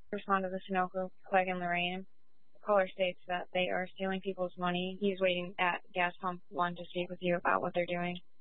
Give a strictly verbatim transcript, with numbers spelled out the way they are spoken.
Respond to the Sunoco, Clegg and Lorraine. The caller states that they are stealing people's money. He's waiting at gas pump one to speak with you about what they're doing.